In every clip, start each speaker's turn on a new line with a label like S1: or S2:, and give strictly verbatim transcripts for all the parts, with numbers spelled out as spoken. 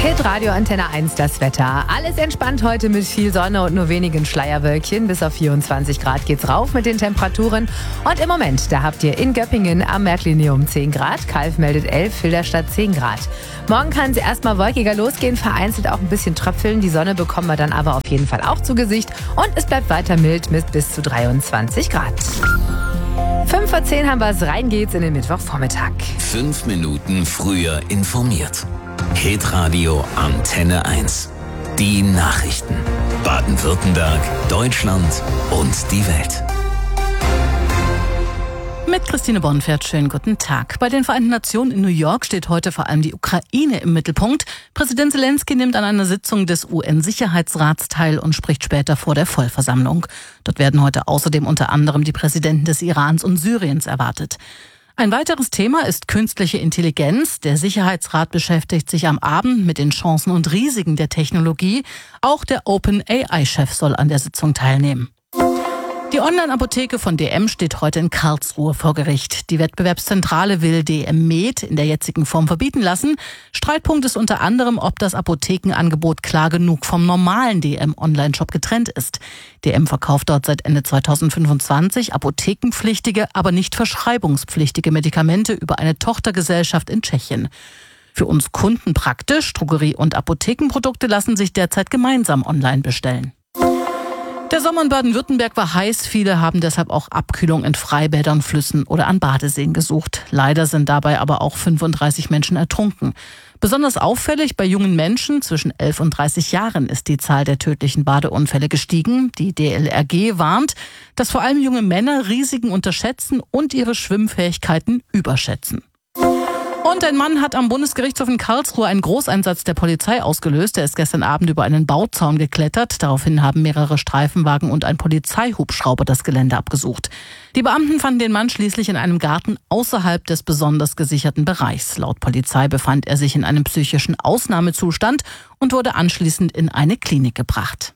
S1: Hitradio Antenne eins, das Wetter. Alles entspannt heute mit viel Sonne und nur wenigen Schleierwölkchen. Bis auf vierundzwanzig Grad geht's rauf mit den Temperaturen. Und im Moment, da habt ihr in Göppingen am Märklinium zehn Grad. Kalf meldet elf, Filderstadt zehn Grad. Morgen kann es erstmal wolkiger losgehen, vereinzelt auch ein bisschen tröpfeln. Die Sonne bekommen wir dann aber auf jeden Fall auch zu Gesicht. Und es bleibt weiter mild mit bis zu dreiundzwanzig Grad. fünf vor zehn haben wir es, rein geht's in den Mittwochvormittag.
S2: Fünf Minuten früher informiert. Hitradio Antenne eins. Die Nachrichten. Baden-Württemberg, Deutschland und die Welt.
S3: Mit Christine Bonfert, schönen guten Tag. Bei den Vereinten Nationen in New York steht heute vor allem die Ukraine im Mittelpunkt. Präsident Zelensky nimmt an einer Sitzung des U N-Sicherheitsrats teil und spricht später vor der Vollversammlung. Dort werden heute außerdem unter anderem die Präsidenten des Irans und Syriens erwartet. Ein weiteres Thema ist künstliche Intelligenz. Der Sicherheitsrat beschäftigt sich am Abend mit den Chancen und Risiken der Technologie. Auch der OpenAI-Chef soll an der Sitzung teilnehmen. Die Online-Apotheke von D M steht heute in Karlsruhe vor Gericht. Die Wettbewerbszentrale will D M Med in der jetzigen Form verbieten lassen. Streitpunkt ist unter anderem, ob das Apothekenangebot klar genug vom normalen D M-Online-Shop getrennt ist. D M verkauft dort seit Ende zweitausendfünfundzwanzig apothekenpflichtige, aber nicht verschreibungspflichtige Medikamente über eine Tochtergesellschaft in Tschechien. Für uns Kunden praktisch, Drogerie- und Apothekenprodukte lassen sich derzeit gemeinsam online bestellen. Der Sommer in Baden-Württemberg war heiß. Viele haben deshalb auch Abkühlung in Freibädern, Flüssen oder an Badeseen gesucht. Leider sind dabei aber auch fünfunddreißig Menschen ertrunken. Besonders auffällig bei jungen Menschen zwischen elf und dreißig Jahren ist die Zahl der tödlichen Badeunfälle gestiegen. Die D L R G warnt, dass vor allem junge Männer Risiken unterschätzen und ihre Schwimmfähigkeiten überschätzen. Und ein Mann hat am Bundesgerichtshof in Karlsruhe einen Großeinsatz der Polizei ausgelöst. Er ist gestern Abend über einen Bauzaun geklettert. Daraufhin haben mehrere Streifenwagen und ein Polizeihubschrauber das Gelände abgesucht. Die Beamten fanden den Mann schließlich in einem Garten außerhalb des besonders gesicherten Bereichs. Laut Polizei befand er sich in einem psychischen Ausnahmezustand und wurde anschließend in eine Klinik gebracht.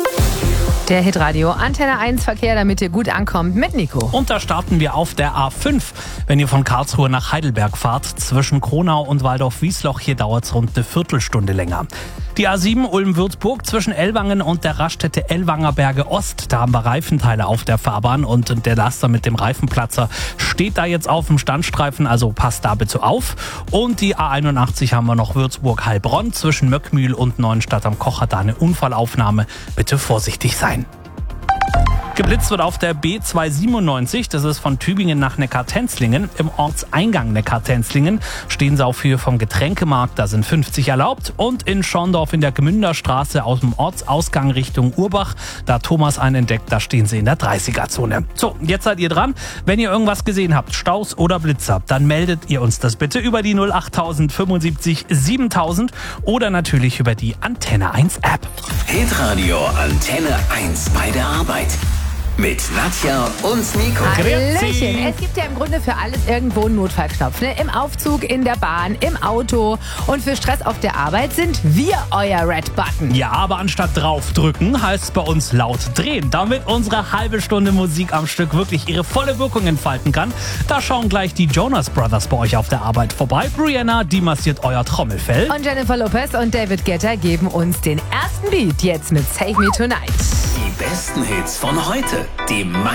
S1: Der Hitradio Antenne eins Verkehr, damit ihr gut ankommt, mit Nico.
S4: Und da starten wir auf der A fünf. Wenn ihr von Karlsruhe nach Heidelberg fahrt, zwischen Kronau und Waldorf-Wiesloch, hier dauert es rund eine Viertelstunde länger. Die A sieben Ulm-Würzburg zwischen Ellwangen und der Raststätte Ellwanger Berge Ost. Da haben wir Reifenteile auf der Fahrbahn und der Laster mit dem Reifenplatzer steht da jetzt auf dem Standstreifen, also passt da bitte auf. Und die A einundachtzig haben wir noch Würzburg-Heilbronn zwischen Möckmühl und Neuenstadt am Kocher. Da eine Unfallaufnahme. Bitte vorsichtig sein. Geblitzt wird auf der B zweihundertsiebenundneunzig, das ist von Tübingen nach Neckartenzlingen. Im Ortseingang Neckartenzlingen stehen sie auf Höhe vom Getränkemarkt, da sind fünfzig erlaubt. Und in Schorndorf in der Gmünderstraße aus dem Ortsausgang Richtung Urbach, da Thomas einen entdeckt, da stehen sie in der dreißiger-Zone. So, jetzt seid ihr dran. Wenn ihr irgendwas gesehen habt, Staus oder Blitzer, dann meldet ihr uns das bitte über die null acht tausend fünfundsiebzig siebentausend oder natürlich über die Antenne eins App.
S2: Hitradio Antenne eins bei der Arbeit. Mit Nadja und Nico.
S1: Hallöchen. Es gibt ja im Grunde für alles irgendwo einen Notfallknopf. Ne? Im Aufzug, in der Bahn, im Auto. Und für Stress auf der Arbeit sind wir euer Red Button.
S4: Ja, aber anstatt draufdrücken, heißt es bei uns laut drehen. Damit unsere halbe Stunde Musik am Stück wirklich ihre volle Wirkung entfalten kann, da schauen gleich die Jonas Brothers bei euch auf der Arbeit vorbei. Brianna, die massiert euer Trommelfell.
S1: Und Jennifer Lopez und David Guetta geben uns den ersten Beat jetzt mit Save Me Tonight.
S2: Die besten Hits von heute. Die